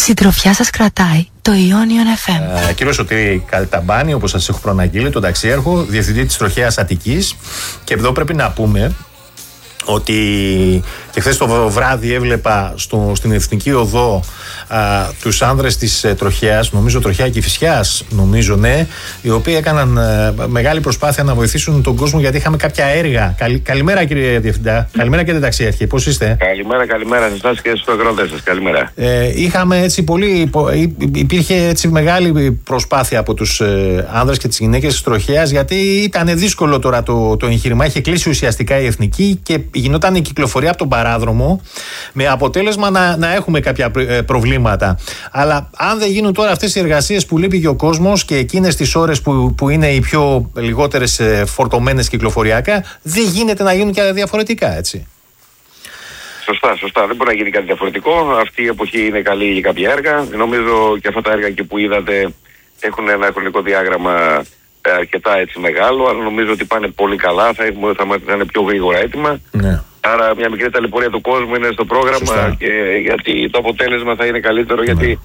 Συντροφιά σας κρατάει το Ionion FM. Κύριο Σωτήρη Καλταμπάνη, όπως σας έχω προαναγγείλει, τον ταξιάρχο, διευθυντή της Τροχέας Αττικής. Και εδώ πρέπει να πούμε ότι και χθες το βράδυ έβλεπα στην Εθνική Οδό τους άνδρες της Τροχέας, νομίζω Τροχέα Κηφισιάς, νομίζω, ναι, οι οποίοι έκαναν μεγάλη προσπάθεια να βοηθήσουν τον κόσμο, γιατί είχαμε κάποια έργα. Καλημέρα, κύριε Διευθυντά. Καλημέρα, κύριε Ταξιάρχη. Πώς είστε? Καλημέρα σε εσάς και στους ακροατές σας. Καλημέρα. Είχαμε έτσι υπήρχε έτσι μεγάλη προσπάθεια από τους άνδρες και τις γυναίκες της Τροχέας, γιατί ήταν δύσκολο τώρα το εγχείρημα. Είχε κλείσει ουσιαστικά η Εθνική και γινόταν η κυκλοφορία από τον παράδρομο, με αποτέλεσμα να έχουμε κάποια προβλήματα. Αλλά αν δεν γίνουν τώρα αυτές οι εργασίες που λείπει και ο κόσμος, και εκείνες τις ώρες που είναι οι πιο λιγότερες φορτωμένες κυκλοφοριακά, δεν γίνεται να γίνουν και διαφορετικά, έτσι. Σωστά. Δεν μπορεί να γίνει κάτι διαφορετικό. Αυτή η εποχή είναι καλή για κάποια έργα. Νομίζω και αυτά τα έργα και που είδατε έχουν ένα χρονικό διάγραμμα αρκετά έτσι μεγάλο, αλλά νομίζω ότι πάνε πολύ καλά. Θα είναι πιο γρήγορα έτοιμα. Ναι. Άρα μια μικρή ταλαιπωρία του κόσμου είναι στο πρόγραμμα, και γιατί το αποτέλεσμα θα είναι καλύτερο, γιατί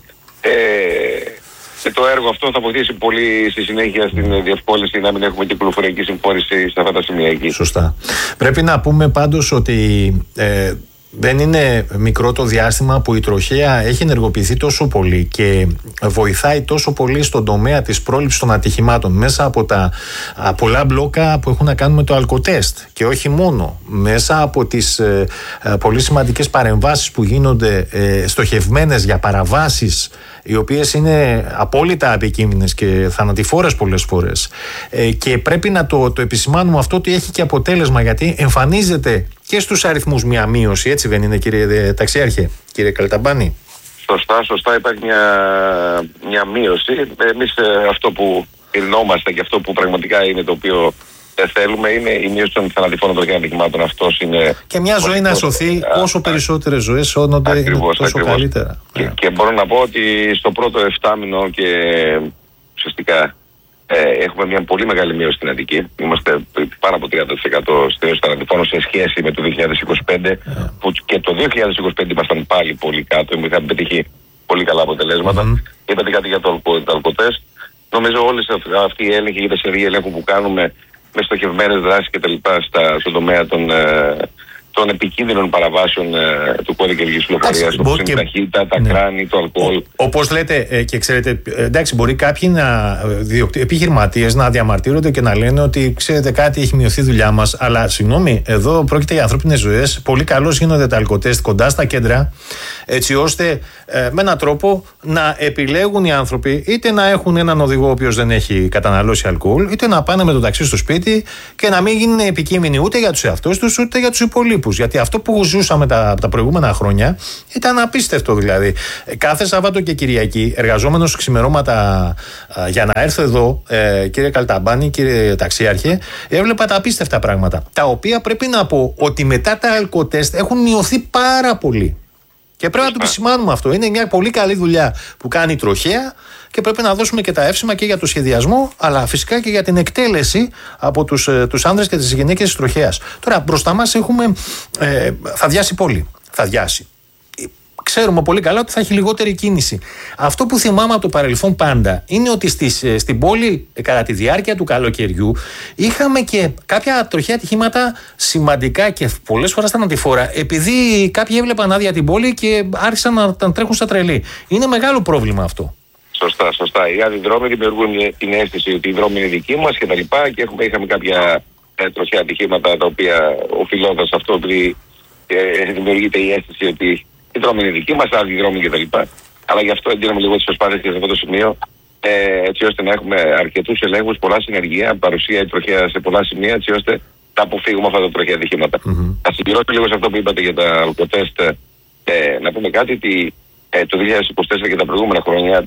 το έργο αυτό θα βοηθήσει πολύ στη συνέχεια στην διευκόλυνση να μην έχουμε κυκλοφοριακή συμφόρηση σε αυτά τα σημεία εκεί. Σωστά. Πρέπει να πούμε πάντως ότι δεν είναι μικρό το διάστημα που η Τροχέα έχει ενεργοποιηθεί τόσο πολύ και βοηθάει τόσο πολύ στον τομέα της πρόληψης των ατυχημάτων, μέσα από τα πολλά μπλόκα που έχουν να κάνουν με το αλκοτέστ, και όχι μόνο, μέσα από τις πολύ σημαντικές παρεμβάσεις που γίνονται στοχευμένες για παραβάσεις οι οποίες είναι απόλυτα επικίνδυνες και θανατηφόρες πολλές φορές, και πρέπει να το επισημάνουμε αυτό, ότι έχει και αποτέλεσμα, γιατί εμφανίζεται και στους αριθμούς μια μείωση, έτσι δεν είναι, κύριε Ταξιάρχε, κύριε Καλταμπάνη? Σωστά, υπάρχει μια μείωση. Εμείς αυτό που ειρνόμαστε και αυτό που πραγματικά είναι το οποίο θέλουμε είναι η μείωση των θανατηφόρων τροχαίων ατυχημάτων. Αυτός είναι. Και μια ζωή να σωθεί, όσο περισσότερες ζωές σώνονται, τόσο καλύτερα. Και μπορώ να πω ότι στο πρώτο 7μηνο και ουσιαστικά έχουμε μια πολύ μεγάλη μείωση στην Αττική. Είμαστε πάνω από 30% στη μείωση θανατηφόρων σε σχέση με το 2025, που και το 2025 ήμασταν πάλι πολύ κάτω. Είχαμε πετύχει πολύ καλά αποτελέσματα. Είπατε κάτι για το αλκοτέστ. Νομίζω όλες αυτοί οι έλεγχοι για τα σερία ελέγχου που κάνουμε με στοχευμένες δράσεις και τα λοιπά στον τομέα των επικίνδυνων παραβάσεων του κώδικα υγιεινής κυκλοφορίας, όπως είναι η ταχύτητα, τα κράνη, το αλκοόλ. Όπως λέτε, και ξέρετε, εντάξει, μπορεί κάποιοι επιχειρηματίες να διαμαρτύρονται και να λένε ότι, ξέρετε κάτι, έχει μειωθεί η δουλειά μας, αλλά συγγνώμη, εδώ πρόκειται για ανθρώπινες ζωές. Πολύ καλώς γίνονται τα αλκοτέστ κοντά στα κέντρα, έτσι ώστε με έναν τρόπο να επιλέγουν οι άνθρωποι είτε να έχουν έναν οδηγό ο οποίος δεν έχει καταναλώσει αλκοόλ, είτε να πάνε με το ταξί στο σπίτι και να μην γίνουν επικίνδυνοι ούτε για τους εαυτούς τους ούτε για τους υπολείπους. Γιατί αυτό που ζούσαμε τα προηγούμενα χρόνια ήταν απίστευτο. Δηλαδή, κάθε Σάββατο και Κυριακή, εργαζόμενος ξημερώματα για να έρθω εδώ, κύριε Καλταμπάνη, κύριε Ταξιάρχε, έβλεπα τα απίστευτα πράγματα. Τα οποία πρέπει να πω ότι μετά τα αλκοτέστ έχουν μειωθεί πάρα πολύ. Και πρέπει να το επισημάνουμε αυτό. Είναι μια πολύ καλή δουλειά που κάνει η Τροχέα, και πρέπει να δώσουμε και τα εύσημα και για το σχεδιασμό, αλλά φυσικά και για την εκτέλεση από τους άνδρες και τις γυναίκες της Τροχέας. Τώρα, μπροστά μας έχουμε. Θα διάσει πολύ. Θα διάσει. Ξέρουμε πολύ καλά ότι θα έχει λιγότερη κίνηση. Αυτό που θυμάμαι από το παρελθόν πάντα είναι ότι στην πόλη, κατά τη διάρκεια του καλοκαιριού, είχαμε και κάποια τροχαία ατυχήματα σημαντικά και πολλές φορές θανατηφόρα, επειδή κάποιοι έβλεπαν άδεια την πόλη και άρχισαν να τρέχουν στα τρελή. Είναι μεγάλο πρόβλημα αυτό. Σωστά. Οι άδειοι δρόμοι δημιουργούν την αίσθηση ότι οι δρόμοι είναι δικοί μας και τα λοιπά, και είχαμε κάποια τροχαία ατυχήματα τα οποία οφειλόταν σε αυτό, ότι δημιουργείται η αίσθηση ότι οι δρόμοι είναι δικοί μας, άλλοι δρόμοι κτλ. Αλλά γι' αυτό εντείναμε λίγο τις προσπάθειες και σε αυτό το σημείο, έτσι ώστε να έχουμε αρκετούς ελέγχους, πολλά συνεργεία, παρουσία η Τροχέα σε πολλά σημεία, έτσι ώστε να αποφύγουμε αυτά τα τροχαία ατυχήματα. Θα συμπληρώσω λίγο σε αυτό που είπατε για τα αλκοτέστ, να πούμε κάτι, ότι το 2024 και τα προηγούμενα χρόνια,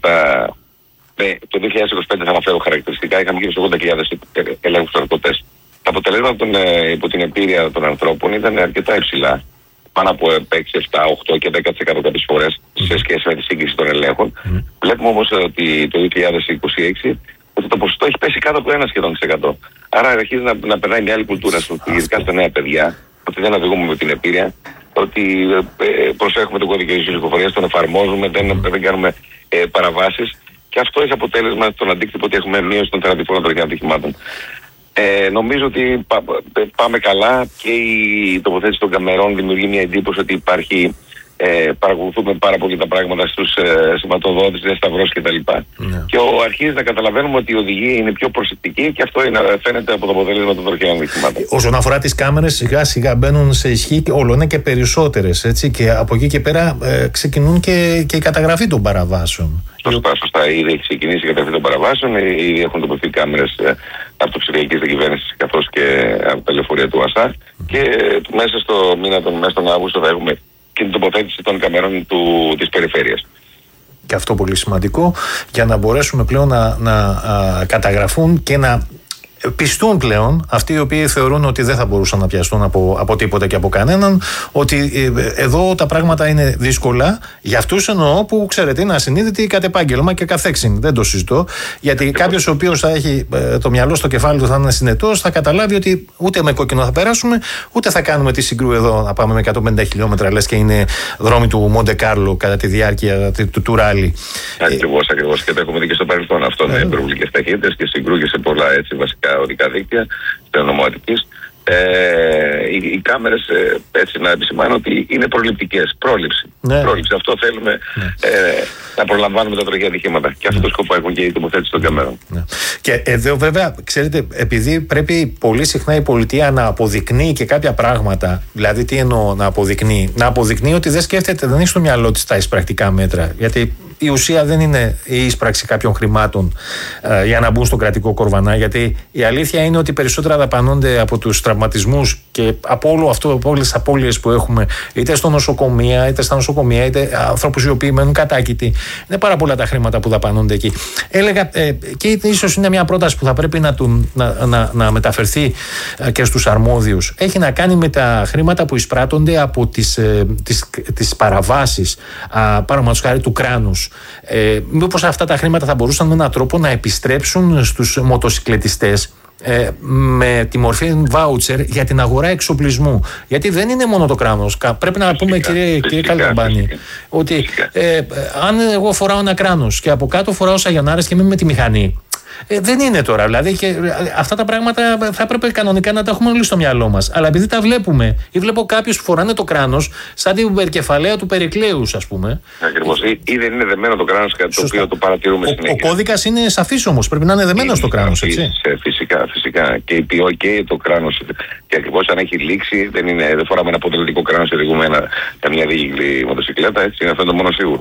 το 2025 θα αναφέρω χαρακτηριστικά, είχαμε γύρω στους 80.000 ελέγχους του αλκοτέστ. Τα αποτελέσματα υπό την εμπειρία των ανθρώπων ήταν αρκετά υψηλά. Πάνω από 6, 7, 8 και 10% κάποιες φορές σε σχέση με τη σύγκριση των ελέγχων. Βλέπουμε όμως ότι το 2026 ότι το ποσοστό έχει πέσει κάτω από 1%. Άρα αρχίζει να περνάει μια άλλη κουλτούρα, ειδικά στα νέα παιδιά, ότι δεν οδηγούμε με την εμπειρία. ότι προσέχουμε τον κώδικα κυκλοφορίας, τον εφαρμόζουμε, δεν κάνουμε παραβάσεις. Και αυτό έχει αποτέλεσμα στον αντίκτυπο ότι έχουμε μείωση των θανατηφόρων τροχαίων ατυχημάτων. Νομίζω ότι πάμε καλά και η τοποθέτηση των καμερών δημιουργεί μια εντύπωση ότι υπάρχει. Παρακολουθούμε πάρα πολύ τα πράγματα στους σηματοδότες, σταυρός κτλ. Και αρχίζει να καταλαβαίνουμε ότι η οδηγία είναι πιο προσεκτική και αυτό φαίνεται από το αποτέλεσμα των τροχαίων ατυχημάτων. Όσον αφορά τις κάμερες, σιγά σιγά μπαίνουν σε ισχύ, όλο είναι και περισσότερες. Έτσι, και από εκεί και πέρα ξεκινούν και η καταγραφή των παραβάσεων. Σωστά. Ήδη έχει ξεκινήσει η καταγραφή των παραβάσεων, ήδη έχουν τοποθετηθεί κάμερες από το ψηφιακής διακυβέρνησης καθώς και από τα λεωφορεία του ΑΣΑ. Και μέσα στο μήνα μέσα στον Αύγουστο θα έχουμε και την τοποθέτηση των καμερών της περιφέρειας. Και αυτό πολύ σημαντικό για να μπορέσουμε πλέον να καταγραφούν και να πιστούν πλέον αυτοί οι οποίοι θεωρούν ότι δεν θα μπορούσαν να πιαστούν από τίποτα και από κανέναν, ότι εδώ τα πράγματα είναι δύσκολα. Για αυτούς εννοώ που ξέρετε είναι ασυνείδητοι κατ' επάγγελμα και καθέξιν. Δεν το συζητώ. Γιατί κάποιος ο οποίος θα έχει το μυαλό στο κεφάλι του, θα είναι συνετός, θα καταλάβει ότι ούτε με κόκκινο θα περάσουμε, ούτε θα κάνουμε τη Συγκρού εδώ να πάμε με 150 χιλιόμετρα, λες και είναι δρόμοι του Μοντε Κάρλο κατά τη διάρκεια του ράλι. Ακριβώς. Και το έχουμε δει και στο παρελθόν αυτό με υπερβολικές ταχύτητες και Συγκρού και σε πολλά έτσι βασικά οδικά δίκτυα νομοατικής. Οι κάμερες, έτσι να επισημάνω ότι είναι προληπτικές. Πρόληψη. Αυτό θέλουμε, να προλαμβάνουμε τα τροχαία ατυχήματα. Και αυτό το σκοπό έχουν και οι τοποθέτηση των κάμερων. Και εδώ βέβαια, ξέρετε, επειδή πρέπει πολύ συχνά η πολιτεία να αποδεικνύει και κάποια πράγματα, δηλαδή τι εννοώ να αποδεικνύει? Να αποδεικνύει ότι δεν σκέφτεται, δεν έχει στο μυαλό της τα εισπρακτικά μέτρα. Γιατί η ουσία δεν είναι η εισπράξη κάποιων χρημάτων για να μπουν στο κρατικό κορβανά. Γιατί η αλήθεια είναι ότι περισσότερα δαπανώνται από τους τραυματισμούς και από όλο αυτό, από όλες τις απώλειες που έχουμε, είτε στα νοσοκομεία, είτε ανθρώπους οι οποίοι μένουν κατάκητοι. Είναι πάρα πολλά τα χρήματα που δαπανώνται εκεί. Έλεγα, και ίσως είναι μια πρόταση που θα πρέπει να μεταφερθεί και στους αρμόδιους. Έχει να κάνει με τα χρήματα που εισπράττονται από τις παραβάσεις, παραδείγματος χάρη του κράνους. Μήπως αυτά τα χρήματα θα μπορούσαν με έναν τρόπο να επιστρέψουν στους μοτοσυκλετιστές με τη μορφή voucher για την αγορά εξοπλισμού. Γιατί δεν είναι μόνο το κράνος. Πρέπει να πούμε, κύριε Καλταμπάνη, ότι αν εγώ φοράω ένα κράνος και από κάτω φοράω σαγιονάρες και είμαι με τη μηχανή, δεν είναι τώρα. Δηλαδή, και αυτά τα πράγματα θα έπρεπε κανονικά να τα έχουμε όλοι στο μυαλό μας. Αλλά επειδή τα βλέπουμε, ή βλέπω κάποιους που φοράνε το κράνος σαν την υπερκεφαλαία του Περικλέους, ας πούμε. Ακριβώς. Ή δεν είναι δεμένο το κράνος, κάτι το οποίο το παρατηρούμε συνέχεια. Ο κώδικας είναι σαφής όμως. Πρέπει να είναι δεμένο στο κράνος, έτσι. Φυσικά. Και το κράνος. Και ακριβώς αν έχει λήξει, δεν φοράμε ένα αποτελεσματικό κράνος, οδηγούμε καμιά δίγλη μοτοσυκλέτα. Έτσι, είναι αυτό το μόνο σίγουρο.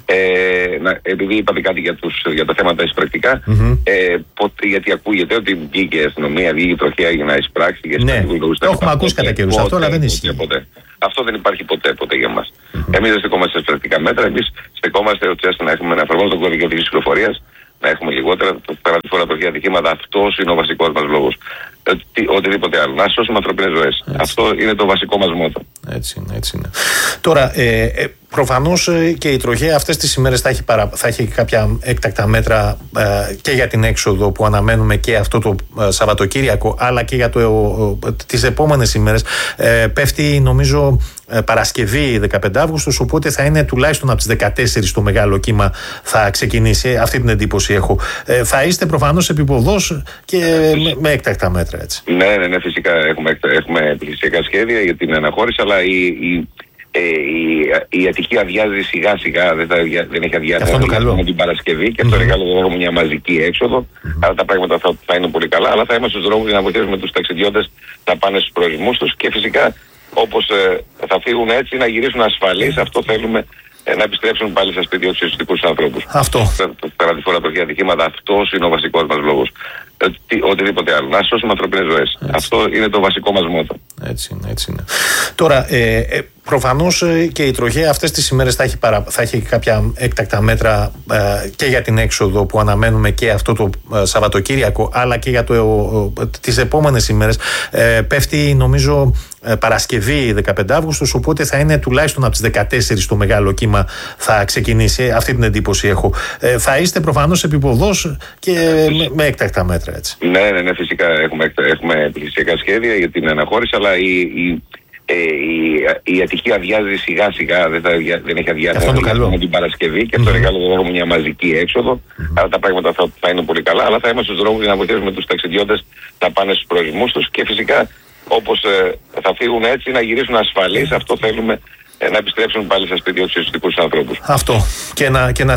Επειδή είπατε κάτι για τα θέματα εισπρακτικά. Γιατί ακούγεται ότι βγήκε η αστυνομία, βγήκε η τροχαία για να εισπράξει. Το έχουμε ακούσει κατά καιρούς αυτό, αλλά δεν ισχύει. Αυτό δεν υπάρχει ποτέ για μας. Εμείς δεν στεκόμαστε σε εισπρακτικά μέτρα. Εμείς στεκόμαστε ότι ώστε να εφαρμόζουμε τον κώδικα οδικής κυκλοφορίας, να έχουμε λιγότερα θανατηφόρα τροχαία ατυχήματα. Αυτός είναι ο βασικός μας λόγος. Οτιδήποτε άλλο. Να σώσουμε ανθρωπίνες ζωές. Αυτό είναι το βασικό μας μότο. Έτσι είναι. Τώρα, προφανώς και η τροχαία αυτές τις ημέρες θα έχει κάποια έκτακτα μέτρα και για την έξοδο που αναμένουμε και αυτό το Σαββατοκύριακο, αλλά και για τις επόμενες ημέρες. Πέφτει νομίζω Παρασκευή 15 Αύγουστος, οπότε θα είναι τουλάχιστον από τις 14 το μεγάλο κύμα θα ξεκινήσει. Αυτή την εντύπωση έχω. Θα είστε προφανώς επίποδος και με έκτακτα μέτρα, έτσι. Ναι, φυσικά έχουμε επιχειρησιακά σχέδια για την αναχώρηση, αλλά η ατυχία αδειάζει σιγά σιγά, δεν έχει αδειάσει με την Παρασκευή και αυτό είναι καλό, δεν έχουμε μια μαζική έξοδο. Άρα τα πράγματα θα είναι πολύ καλά, αλλά θα είμαστε στους δρόμους για να βοηθήσουμε τους ταξιδιώτες να πάνε στους προορισμούς τους και φυσικά όπως θα φύγουν έτσι να γυρίσουν ασφαλείς. Αυτό θέλουμε, να επιστρέψουν πάλι στα σπίτια τους ουσιαστικούς ανθρώπους. Αυτό. Τα ραδιοφόρα τροχαία ατυχήματα, αυτός είναι ο βασικός μας λόγος. Οτιδήποτε άλλο. Να σώσουμε ανθρωπίνες ζωές. Αυτό είναι το βασικό μας μότο. Έτσι είναι. Τώρα, προφανώς και η τροχαία αυτές τις ημέρες θα έχει κάποια έκτακτα μέτρα και για την έξοδο που αναμένουμε και αυτό το Σαββατοκύριακο, αλλά και για τις επόμενες ημέρες. Πέφτει νομίζω Παρασκευή 15 Αύγουστος, οπότε θα είναι τουλάχιστον από τις 14 το μεγάλο κύμα θα ξεκινήσει. Αυτή την εντύπωση έχω. Θα είστε προφανώς επίποδος και με έκτακτα μέτρα, έτσι. Ναι, φυσικά έχουμε επιχειρησιακά σχέδια για την αναχώρηση, αλλά η Αττική αδειάζει σιγά σιγά, δεν έχει αδειάσει με την Παρασκευή και αυτό είναι καλό, δεν έχουμε μια μαζική έξοδο. Άρα τα πράγματα θα είναι πολύ καλά, αλλά θα είμαστε στους δρόμους για να βοηθήσουμε τους ταξιδιώτες να πάνε στους προορισμούς τους και φυσικά όπως θα φύγουν έτσι να γυρίσουν ασφαλείς. Αυτό θέλουμε, να επιστρέψουν πάλι στα σπίτια τους δικούς ανθρώπους. Αυτό. Και να